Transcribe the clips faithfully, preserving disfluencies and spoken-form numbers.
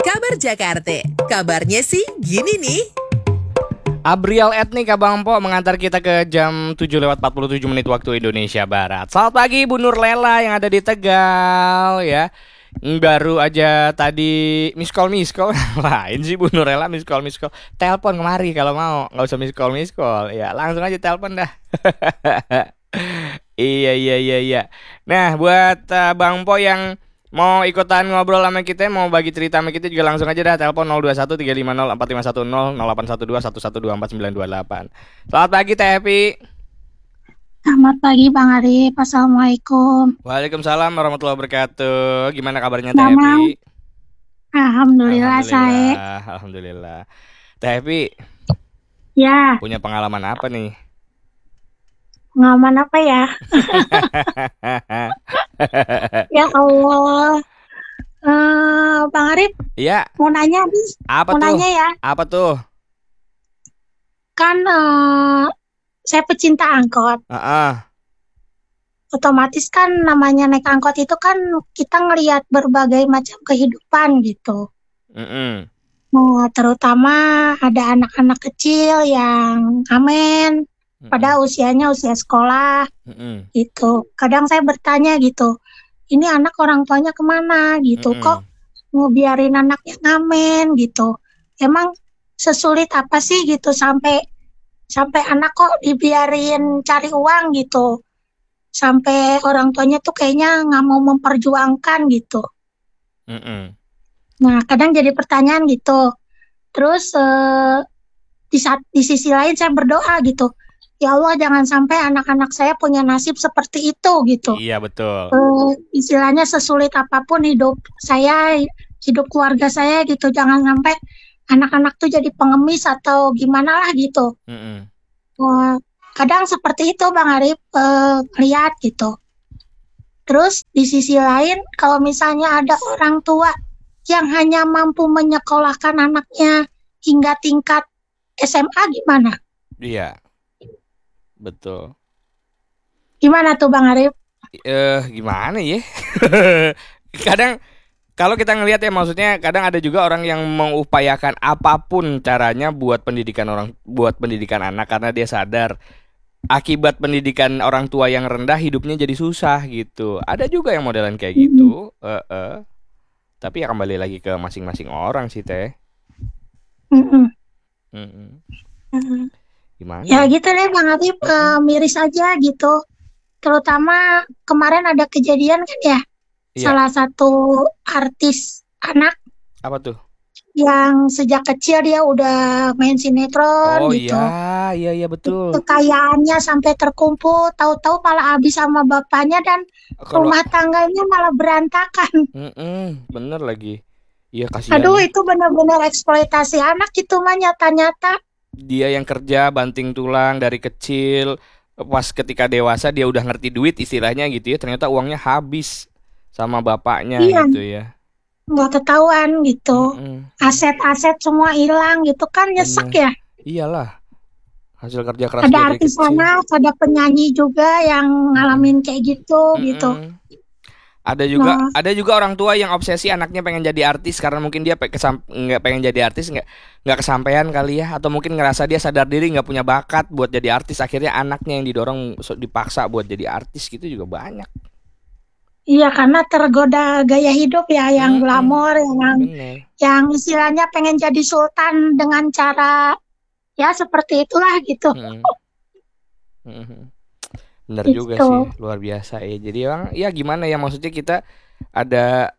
Kabar Jakarta, kabarnya sih gini nih. Abrial Etnik Abang Po mengantar kita ke jam tujuh lewat empat puluh tujuh menit waktu Indonesia Barat. Selamat pagi Bu Nur Lela yang ada di Tegal ya. Baru aja tadi miss call miss call lain sih Bu Nur Lela miss call miss call. Telepon kemari kalau mau, nggak usah miss call miss call ya, langsung aja telepon dah. Iya iya iya iya. Nah buat uh, Bang Po yang mau ikutan ngobrol sama kita, mau bagi cerita sama kita juga langsung aja dah telepon nol dua satu tiga lima nol empat lima satu nol nol delapan satu dua satu satu dua empat sembilan dua delapan. Selamat pagi Teh Happy. Selamat pagi Bang Arif. Assalamualaikum. Waalaikumsalam warahmatullahi wabarakatuh. Gimana kabarnya Teh Selamat. Happy? Alhamdulillah, saya. Alhamdulillah. Teh Happy Ya, punya pengalaman apa nih? pengalaman apa ya? Ya Allah. Eh, Bang Arif Iya, mau nanya nih. apa Mau tuh? nanya ya. Apa tuh? Kan eh, saya pecinta angkot. Heeh. Otomatis kan namanya naik angkot itu kan kita ngelihat berbagai macam kehidupan gitu. Mm-mm. Nah, terutama ada anak-anak kecil yang ngamen pada usianya usia sekolah Mm-mm. gitu. Kadang saya bertanya gitu, ini anak orang tuanya kemana gitu, Mm-mm. kok mau biarin anaknya ngamen gitu. Emang sesulit apa sih gitu sampai sampai anak kok dibiarin cari uang gitu, sampai orang tuanya tuh kayaknya nggak mau memperjuangkan gitu. Mm-mm. Nah kadang jadi pertanyaan gitu. Terus eh, di saat di sisi lain saya berdoa gitu, ya Allah jangan sampai anak-anak saya punya nasib seperti itu gitu. Iya betul. Eh, istilahnya sesulit apapun hidup saya, hidup keluarga saya gitu, jangan sampai anak-anak tuh jadi pengemis atau gimana lah gitu. Mm-mm. Eh, kadang seperti itu Bang Arif, eh, lihat gitu. Terus di sisi lain kalau misalnya ada orang tua yang hanya mampu menyekolahkan anaknya hingga tingkat S M A gimana? Iya. Betul. Gimana tuh Bang Arif? Eh gimana ya? Kadang kalau kita ngelihat ya, maksudnya kadang ada juga orang yang mengupayakan apapun caranya buat pendidikan orang, buat pendidikan anak karena dia sadar akibat pendidikan orang tua yang rendah hidupnya jadi susah gitu. Ada juga yang modelan kayak gitu. Eh, eh. Tapi ya kembali lagi ke masing-masing orang sih Teh. Mm-mm. Mm-mm. Mm-mm. Gimana? Ya gitu deh Bang Arif, eh, miris aja gitu. Terutama kemarin ada kejadian kan ya, Iya. salah satu artis anak Apa tuh? yang sejak kecil dia udah main sinetron Oh gitu. iya, iya iya betul. Kekayaannya sampai terkumpul, tahu-tahu malah habis sama bapaknya dan Kalau rumah tangganya malah berantakan. Mm-mm, bener lagi. Iya kasihan. Aduh, itu benar-benar eksploitasi anak itu mah nyata-nyata. Dia yang kerja banting tulang dari kecil, pas ketika dewasa dia udah ngerti duit istilahnya gitu ya, ternyata uangnya habis sama bapaknya Iya. gitu ya. Nggak ketahuan gitu. Mm-mm. Aset-aset semua hilang gitu kan, nyesek Bener. ya. Iyalah, hasil kerja keras Ada dia dari artis kecil. anak, ada penyanyi juga yang ngalamin kayak gitu gitu. Mm-mm. Ada juga, Nah. ada juga orang tua yang obsesi anaknya pengen jadi artis karena mungkin dia pe- kesam- nggak pengen jadi artis, nggak nggak kesampaian kali ya, atau mungkin ngerasa dia sadar diri nggak punya bakat buat jadi artis, akhirnya anaknya yang didorong so- dipaksa buat jadi artis gitu juga banyak. Iya, karena tergoda gaya hidup ya yang Mm-mm. glamor, yang Bener. yang istilahnya pengen jadi sultan dengan cara ya seperti itulah gitu. Mm-mm. Mm-mm. Bener Gitu. juga sih, luar biasa ya. Jadi emang ya gimana ya, maksudnya kita ada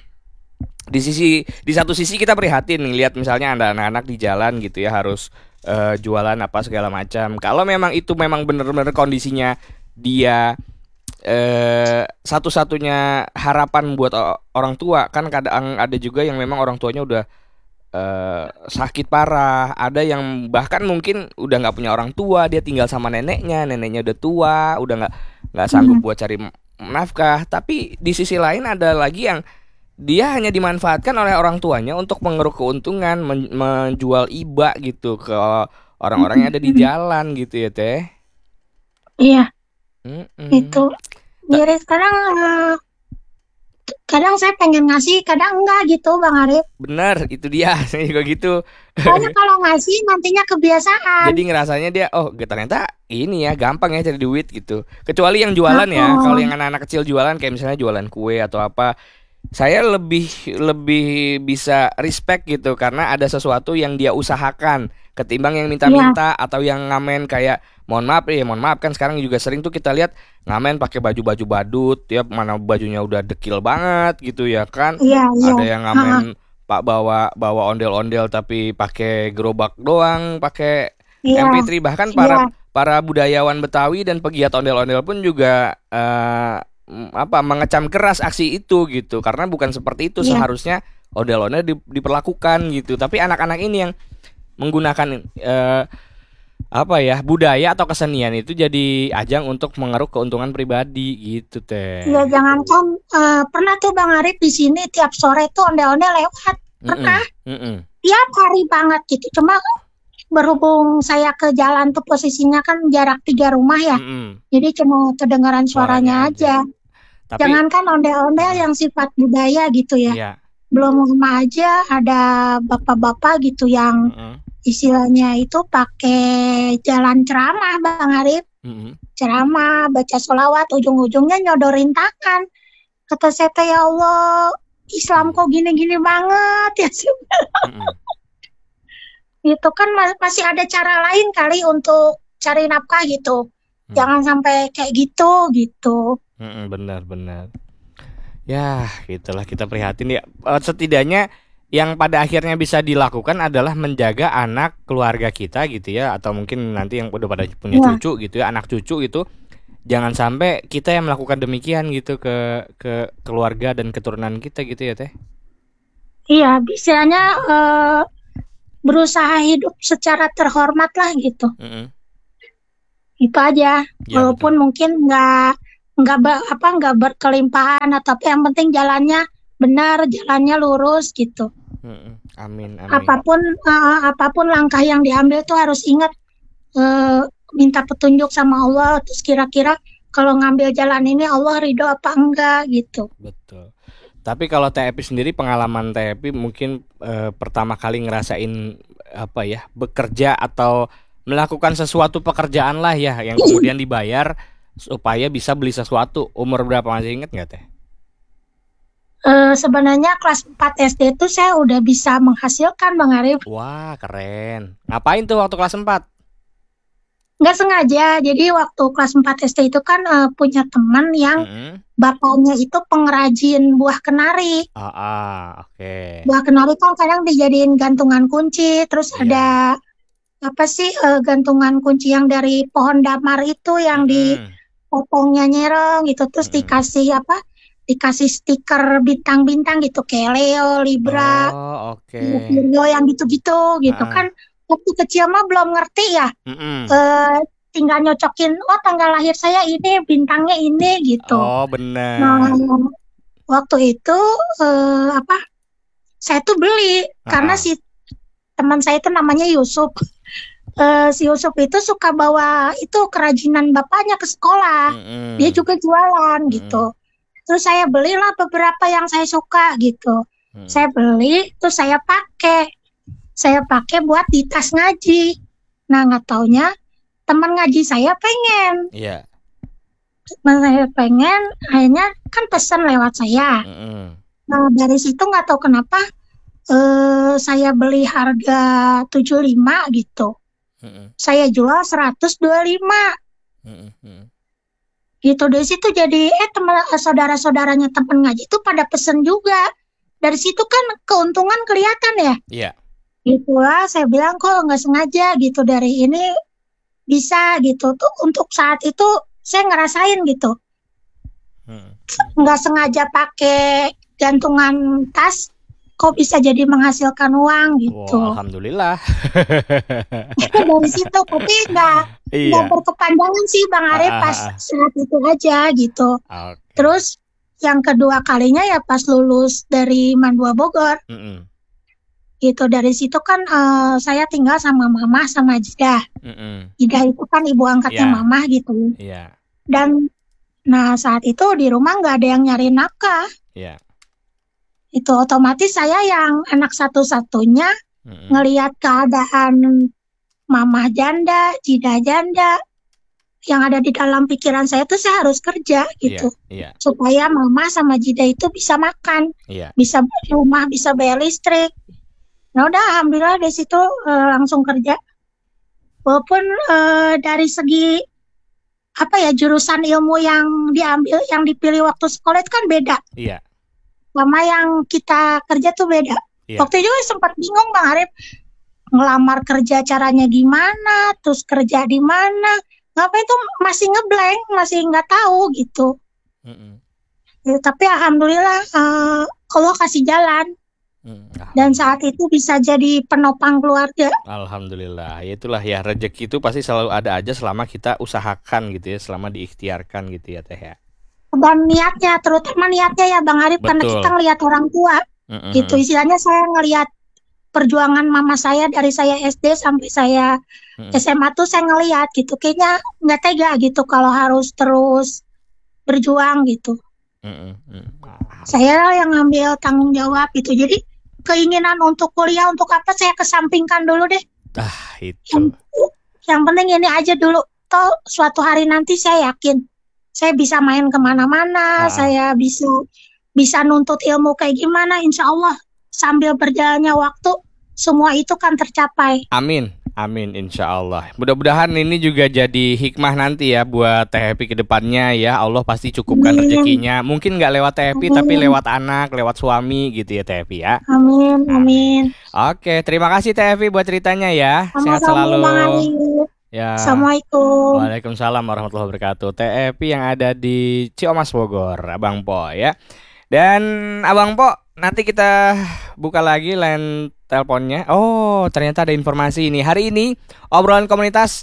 di sisi di satu sisi kita prihatin nih lihat misalnya ada anak-anak di jalan gitu ya harus eh, jualan apa segala macam. Kalau memang itu memang bener-bener kondisinya dia eh, satu-satunya harapan buat o- orang tua, kan kadang ada juga yang memang orang tuanya udah eh, sakit parah, ada yang bahkan mungkin udah nggak punya orang tua, dia tinggal sama neneknya, neneknya udah tua, udah nggak nggak sanggup buat cari m- nafkah. Tapi di sisi lain ada lagi yang dia hanya dimanfaatkan oleh orang tuanya untuk mengeruk keuntungan, men- menjual iba gitu ke orang-orang yang ada di jalan gitu ya Teh. Iya, Mm-mm. itu. Jadi sekarang eh, kadang saya pengen ngasih, kadang enggak gitu Bang Arif. Bener, itu dia. Saya juga gitu. Soalnya kalau ngasih nantinya kebiasaan. Jadi ngerasanya dia, oh ternyata ini ya gampang ya cari duit gitu. Kecuali yang jualan ya, Oh, kalau yang anak-anak kecil jualan kayak misalnya jualan kue atau apa, saya lebih lebih bisa respect gitu karena ada sesuatu yang dia usahakan ketimbang yang iya, minta-minta atau yang ngamen kayak mohon maaf ya mohon maaf kan sekarang juga sering tuh kita lihat ngamen pakai baju-baju badut ya mana bajunya udah dekil banget gitu ya kan. iya, iya. Ada yang Ha, ngamen Pak bawa bawa ondel-ondel tapi pakai gerobak doang, pakai iya, M P tiga bahkan iya, para para budayawan Betawi dan pegiat ondel-ondel pun juga eh, mm, apa mengecam keras aksi itu gitu karena bukan seperti itu iya, seharusnya ondel-ondel di- diperlakukan gitu. Tapi anak-anak ini yang menggunakan eh, apa ya budaya atau kesenian itu jadi ajang untuk mengeruk keuntungan pribadi gitu iya. teh. Jangankan eh, pernah tuh Bang Arif di sini tiap sore tuh ondel-ondel lewat. Pernah Mm-mm, mm-mm, tiap hari banget gitu. Cuma berhubung saya ke jalan tuh posisinya kan jarak tiga rumah ya. mm-mm. Jadi cuma kedengaran Suaranya suaranya aja. aja. Tapi Jangankan ondel-ondel mm, yang sifat budaya gitu ya. iya, Belum lama aja ada bapak-bapak gitu yang mm-mm, istilahnya itu pakai jalan ceramah Bang Arif. mm-mm, Ceramah, baca sholawat, ujung-ujungnya nyodorin tangan. Kata saya teh, ya Allah, Islam mm, kok gini-gini banget ya sih. mm-mm, Itu kan ma- masih ada cara lain kali untuk cari nafkah gitu. mm, Jangan sampai kayak gitu gitu. mm-mm, benar benar. Ya, gitulah kita prihatin ya. Eh, Setidaknya yang pada akhirnya bisa dilakukan adalah menjaga anak keluarga kita gitu ya, atau mungkin nanti yang udah pada punya Iya, cucu gitu ya, anak cucu itu jangan sampai kita yang melakukan demikian gitu ke ke keluarga dan keturunan kita gitu ya teh. iya, bisanya eh, berusaha hidup secara terhormat lah gitu. Mm-mm. Itu aja. Ya Walaupun betul. mungkin nggak nggak be- apa nggak berkelimpahan atau apa, yang penting jalannya benar, jalannya lurus gitu. Mm-mm. Amin amin. Apapun eh, apapun langkah yang diambil tuh harus ingat eh, minta petunjuk sama Allah. Terus kira-kira kalau ngambil jalan ini Allah ridho apa enggak gitu. Betul. Tapi kalau T E P sendiri pengalaman T E P mungkin eh, pertama kali ngerasain apa ya bekerja atau melakukan sesuatu pekerjaan lah ya yang kemudian dibayar supaya bisa beli sesuatu. Umur berapa masih inget nggak teh? Eh, sebenarnya kelas empat S D itu saya udah bisa menghasilkan Bang Arif. Wah keren. Ngapain tuh waktu kelas empat? Nggak sengaja. Jadi waktu kelas empat S D itu kan eh, punya teman yang Mm-mm. bapaknya itu pengrajin buah kenari. Ah, ah, oke. Buah kenari kan kadang dijadiin gantungan kunci. Terus Iya. ada apa sih eh, gantungan kunci yang dari pohon damar itu yang di Mm-mm. potongnya nyereng gitu. Terus Mm-mm. dikasih apa? Dikasih stiker bintang-bintang gitu kayak Leo, Libra, Oh oke. Virgo yang gitu-gitu gitu Ah, kan. Waktu kecil mah belum ngerti ya. mm-mm. eh tinggal nyocokin, oh tanggal lahir saya ini, bintangnya ini gitu. Oh Nah, bener. waktu itu eh, apa? Saya tuh beli karena Ah, si teman saya itu namanya Yusuf. Eh, si Yusuf itu suka bawa itu kerajinan bapaknya ke sekolah. Dia mm-mm. juga jualan Mm-mm. gitu. Terus saya belilah beberapa yang saya suka gitu. Mm. Saya beli, terus saya pakai. Saya pakai buat di tas ngaji. Nah, nggak taunya teman ngaji saya pengen. Iya. Teman saya pengen, akhirnya kan pesan lewat saya. Mm-mm. Nah, dari situ nggak tahu kenapa eh, saya beli harga tujuh puluh lima gitu. Mm-mm. Saya jual seratus dua puluh lima Mm-mm. Mm-mm. gitu. Dari situ jadi eh teman eh, saudara-saudaranya teman ngaji itu pada pesen juga. Dari situ kan keuntungan kelihatan ya. Iya. Gitu lah, saya bilang kok nggak sengaja gitu dari ini bisa gitu. Tuh untuk saat itu saya ngerasain gitu. Mm. Nggak sengaja pakai gantungan tas, kok bisa jadi menghasilkan uang gitu. Wah, alhamdulillah. Dari situ, tapi nggak nggak Iya. berkepanjangan sih Bang Ah, Arif ah, pas ah, saat itu aja gitu. ah. Oke. Terus yang kedua kalinya ya pas lulus dari Mandua Bogor Mm-mm. gitu. Dari situ kan eh, saya tinggal sama mama sama Jidah. Mm-mm. Jidah itu kan ibu angkatnya Iya. mama gitu. Iya. Dan nah saat itu di rumah nggak ada yang nyari nafkah. Iya. Itu otomatis saya yang anak satu-satunya Mm-mm. ngelihat keadaan mama janda, jida janda, yang ada di dalam pikiran saya tuh saya harus kerja Iya, gitu. iya, Supaya mama sama jida itu bisa makan, iya. bisa beli rumah, bisa bayar listrik. Nah udah alhamdulillah dari situ eh, langsung kerja. Walaupun eh, dari segi apa ya jurusan ilmu yang diambil, yang dipilih waktu sekolah itu kan beda, Iya, sama yang kita kerja tuh beda. iya. Waktu itu sempat bingung Bang Arif, ngelamar kerja caranya gimana, terus kerja di mana, ngapain itu masih ngeblank, masih nggak tahu gitu. Mm-mm. Ya, tapi alhamdulillah eh, Allah kasih jalan Mm. dan saat itu bisa jadi penopang keluarga. Alhamdulillah. Ya itulah ya, rezeki itu pasti selalu ada aja selama kita usahakan gitu ya, selama diikhtiarkan gitu ya Teh ya. Dan niatnya, terutama niatnya ya Bang Arif, karena Betul. kita ngelihat orang tua Mm-mm. gitu. Istilahnya saya ngelihat perjuangan mama saya dari saya S D sampai saya Mm-mm. S M A tuh saya ngelihat gitu. Kayaknya nggak tega gitu kalau harus terus berjuang gitu. Mm-mm. Mm. Saya yang ngambil tanggung jawab gitu. Jadi keinginan untuk kuliah untuk apa saya kesampingkan dulu deh. Ah itu. Yang, yang penting ini aja dulu. Toh suatu hari nanti saya yakin saya bisa main Ah. kemana-mana, saya bisa bisa nuntut ilmu kayak gimana. Insya Allah sambil berjalannya waktu semua itu kan tercapai. Amin. Amin insya Allah. Mudah-mudahan ini juga jadi hikmah nanti ya buat Teh Happy ke depannya ya. Allah pasti cukupkan Amin. rezekinya. Mungkin nggak lewat Teh Happy tapi Amin. lewat anak, lewat suami gitu ya Teh Happy ya. Amin, amin. Oke, terima kasih Teh Happy buat ceritanya ya. Sehat Sama-sama selalu. Bang Arif. Ya. Assalamualaikum. Waalaikumsalam warahmatullahi wabarakatuh. Teh Happy yang ada di Ciomas Bogor, Abang Po ya. Dan Abang Po, nanti kita buka lagi line teleponnya. Oh, ternyata ada informasi ini. Hari ini obrolan komunitas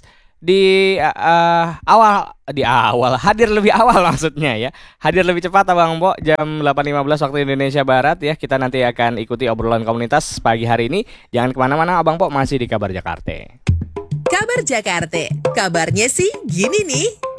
di uh, awal di awal hadir lebih awal maksudnya ya. Hadir lebih cepat Abang Po jam delapan lima belas waktu Indonesia Barat ya. Kita nanti akan ikuti obrolan komunitas pagi hari ini. Jangan kemana-mana Abang Po, masih di Kabar Jakarta. Kabar Jakarta. Kabarnya sih gini nih.